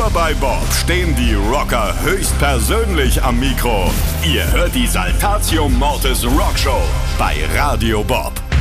Nur bei Bob stehen die Rocker höchstpersönlich am Mikro. Ihr hört die Saltatio Mortis Rockshow bei Radio Bob.